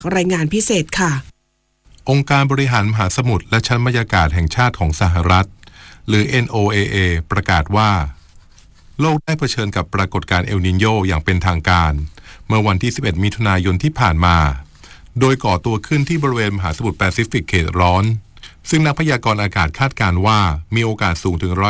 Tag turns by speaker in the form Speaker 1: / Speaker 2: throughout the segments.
Speaker 1: รายงานพิเศษค่ะ
Speaker 2: องค์การบริหารมหาสมุทรและชั้นบรรยากาศแห่งชาติของสหรัฐหรือ NOAA ประกาศว่าโลกได้เผชิญกับปรากฏการณ์เอลนิโญอย่างเป็นทางการเมื่อวันที่ 11 มิถุนายนที่ผ่านมาโดยก่อตัวขึ้นที่บริเวณมหาสมุทรแปซิฟิกเขตร้อนซึ่งนักพยากรณ์อากาศคาดการณ์ว่ามีโอกาสสูงถึง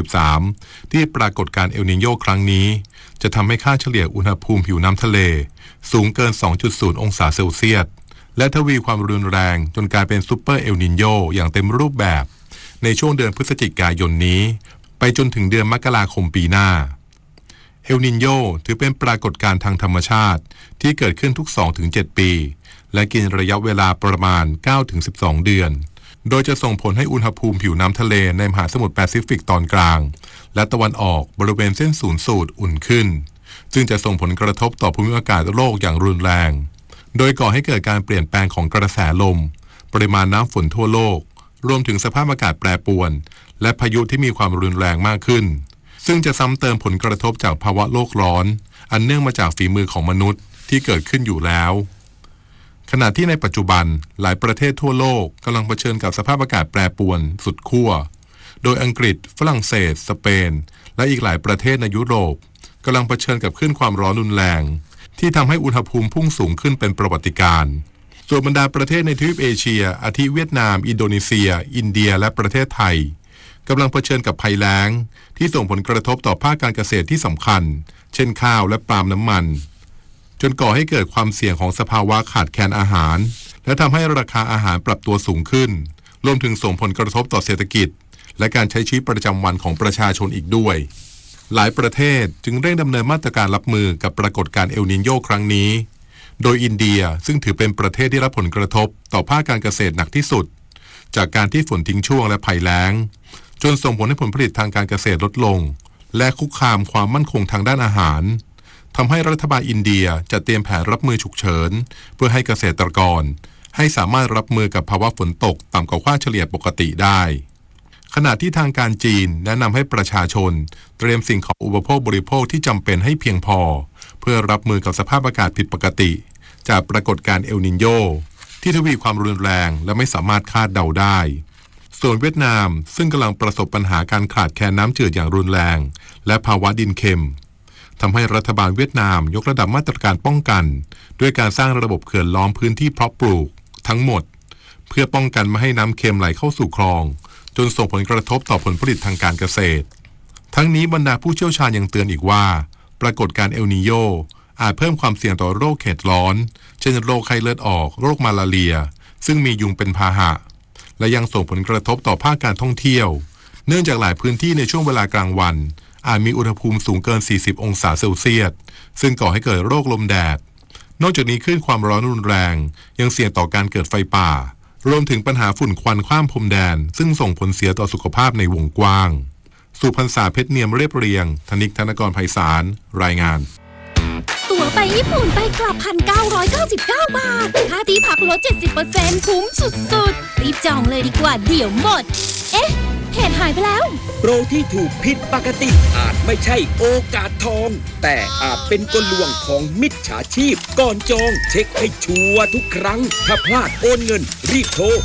Speaker 2: 63%ที่ปรากฏการณ์เอลนิโญครั้งนี้จะทำให้ค่าเฉลี่ยอุณหภูมิผิวน้ำทะเลสูงเกิน 2.0 องศาเซลเซียสและทวีความรุนแรงจนกลายเป็นซูเปอร์เอลนิโญอย่างเต็มรูปแบบในช่วงเดือนพฤศจิกายนนี้ไปจนถึงเดือนมกราคมปีหน้าเอลนิโญถือเป็นปรากฏการณ์ทางธรรมชาติที่เกิดขึ้นทุก 2-7 ปีและกินระยะเวลาประมาณ 9-12 เดือนโดยจะส่งผลให้อุณหภูมิผิวน้ำทะเลในมหาสมุทรแปซิฟิกตอนกลางและตะวันออกบริเวณเส้นศูนย์สูตรอุ่นขึ้นซึ่งจะส่งผลกระทบต่อภูมิอากาศโลกอย่างรุนแรงโดยก่อให้เกิดการเปลี่ยนแปลงของกระแสลมปริมาณน้ำฝนทั่วโลกรวมถึงสภาพอากาศแปรปรวนและพายุที่มีความรุนแรงมากขึ้นซึ่งจะซ้ำเติมผลกระทบจากภาวะโลกร้อนอันเนื่องมาจากฝีมือของมนุษย์ที่เกิดขึ้นอยู่แล้วขณะที่ในปัจจุบันหลายประเทศทั่วโลกกำลังเผชิญกับสภาพอากาศแปรปรวนสุดขั้วโดยอังกฤษฝรั่งเศสสเปนและอีกหลายประเทศในยุโรปกำลังเผชิญกับคลื่นความร้อนรุนแรงที่ทำให้อุณหภูมิพุ่งสูงขึ้นเป็นประวัติการณ์ส่วนบรรดาประเทศในทวีปเอเชียอาทิเวียดนามอินโดนีเซียอินเดียและประเทศไทยกำลังเผชิญกับภัยแล้งที่ส่งผลกระทบต่อภาคการเกษตรที่สำคัญเช่นข้าวและปาล์มน้ำมันจนก่อให้เกิดความเสี่ยงของสภาวะขาดแคลนอาหารและทำให้ราคาอาหารปรับตัวสูงขึ้นรวมถึงส่งผลกระทบต่อเศรษฐกิจและการใช้ชีวิตประจำวันของประชาชนอีกด้วยหลายประเทศจึงเร่งดำเนินมาตรการรับมือกับปรากฏการณ์เอลนิโญครั้งนี้โดยอินเดียซึ่งถือเป็นประเทศที่รับผลกระทบต่อภาคการเกษตรหนักที่สุดจากการที่ฝนทิ้งช่วงและภัยแล้งจนส่งผลให้ผลผลิตทางการเกษตรลดลงและคุกคามความมั่นคงทางด้านอาหารทำให้รัฐบาลอินเดียจัดเตรียมแผนรับมือฉุกเฉินเพื่อให้เกษตรกรให้สามารถรับมือกับภาวะฝนตกต่ำกว่าค่าเฉลี่ยปกติได้ขณะที่ทางการจีนแนะนำให้ประชาชนเตรียมสิ่งของอุปโภคบริโภคที่จำเป็นให้เพียงพอเพื่อรับมือกับสภาพอากาศผิดปกติจากปรากฏการณ์เอลนิโญที่ทวีความรุนแรงและไม่สามารถคาดเดาได้ส่วนเวียดนามซึ่งกำลังประสบปัญหาการขาดแคลนน้ำจืดอย่างรุนแรงและภาวะดินเค็มทำให้รัฐบาลเวียดนามยกระดับมาตรการป้องกันด้วยการสร้างระบบเขื่อนล้อมพื้นที่เพาะปลูกทั้งหมดเพื่อป้องกันไม่ให้น้ำเค็มไหลเข้าสู่คลองจนส่งผลกระทบต่อผลผลิตทางการเกษตรทั้งนี้บรรดาผู้เชี่ยวชาญยังเตือนอีกว่าปรากฏการณ์เอลนิโญอาจเพิ่มความเสี่ยงต่อโรคเขตร้อนเช่นโรคไข้เลือดออกโรคมาลาเรียซึ่งมียุงเป็นพาหะและยังส่งผลกระทบต่อภาคการท่องเที่ยวเนื่องจากหลายพื้นที่ในช่วงเวลากลางวันอาจมีอุณหภูมิสูงเกิน40องศาเซลเซียสซึ่งก่อให้เกิดโรคลมแดดนอกจากนี้คลื่นความร้อนรุนแรงยังเสี่ยงต่อการเกิดไฟป่ารวมถึงปัญหาฝุ่นควันข้ามพรมแดนซึ่งส่งผลเสียต่อสุขภาพในวงกว้างสุพรรณษาเพชรเนียมเรียบเรียงธนิกธนกรไพศาลรายงาน
Speaker 3: ตั๋วไปญี่ปุ่นไปกลับ 1,999 บาทค่าที่พักลด 70% คุ้มสุดๆรีบจองเลยดีกว่าเดี๋ยวหมดเอ๊ะเพจหายไปแล้ว
Speaker 4: โปรที่ถูกผิดปกติอาจไม่ใช่โอกาสทองแต่อาจเป็นกลลวงของมิจฉาชีพก่อนจองเช็คให้ชัวร์ทุกครั้งถ้าพลาดโอนเงินรีบโทร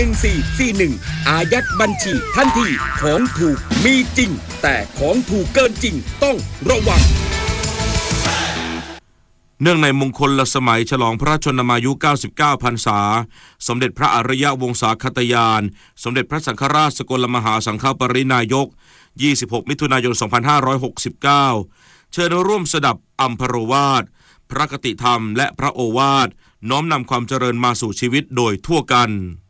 Speaker 4: 1441อายัดบัญชีทันทีของถูกมีจริงแต่ของถูกเกินจริงต้องระวัง
Speaker 5: เนื่องในมงคลสมัยฉลองพระชนมายุ99พรรษาสมเด็จพระอริยวงศาคตยานสมเด็จพระสังฆราชสกลมหาสังฆปรินายก26มิถุนายน2569เชิญร่วมสดับอัมพรวาทพระคติธรรมและพระโอวาทน้อมนำความเจริญมาสู่ชีวิตโดยทั่วกัน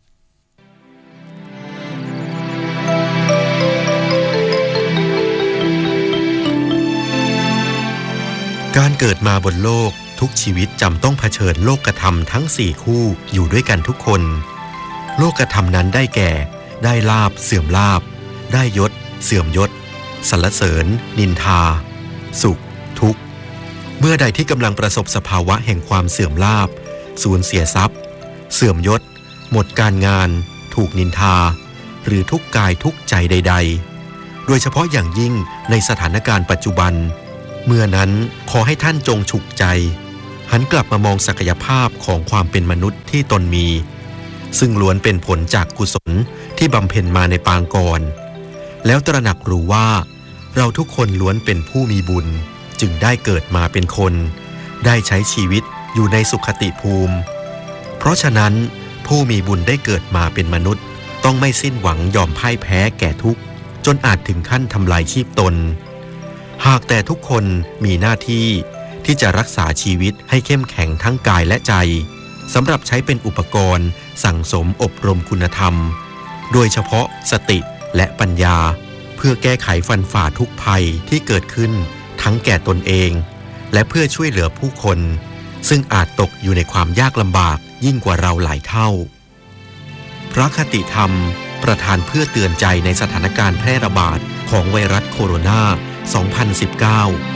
Speaker 6: การเกิดมาบนโลกทุกชีวิตจำต้องเผชิญโลกธรรมทั้ง4คู่อยู่ด้วยกันทุกคนโลกธรรมนั้นได้แก่ได้ลาภเสื่อมลาภได้ยศเสื่อมยศสรรเสริญนินทาสุขทุกข์เมื่อใดที่กำลังประสบสภาวะแห่งความเสื่อมลาภสูญเสียทรัพย์เสื่อมยศหมดการงานถูกนินทาหรือทุกข์กายทุกข์ใจใดๆโดยเฉพาะอย่างยิ่งในสถานการณ์ปัจจุบันเมื่อนั้นขอให้ท่านจงฉุกใจหันกลับมามองศักยภาพของความเป็นมนุษย์ที่ตนมีซึ่งล้วนเป็นผลจากกุศลที่บำเพ็ญมาในปางก่อนแล้วตระหนักรู้ว่าเราทุกคนล้วนเป็นผู้มีบุญจึงได้เกิดมาเป็นคนได้ใช้ชีวิตอยู่ในสุขติภูมิเพราะฉะนั้นผู้มีบุญได้เกิดมาเป็นมนุษย์ต้องไม่สิ้นหวังยอมพ่ายแพ้แก่ทุกข์จนอาจถึงขั้นทำลายชีพตนหากแต่ทุกคนมีหน้าที่ที่จะรักษาชีวิตให้เข้มแข็งทั้งกายและใจสำหรับใช้เป็นอุปกรณ์สั่งสมอบรมคุณธรรมโดยเฉพาะสติและปัญญาเพื่อแก้ไขฟันฝ่าทุกภัยที่เกิดขึ้นทั้งแก่ตนเองและเพื่อช่วยเหลือผู้คนซึ่งอาจตกอยู่ในความยากลำบากยิ่งกว่าเราหลายเท่าพระคติธรรมประทานเพื่อเตือนใจในสถานการณ์แพร่ระบาดของไวรัสโคโรนา 2019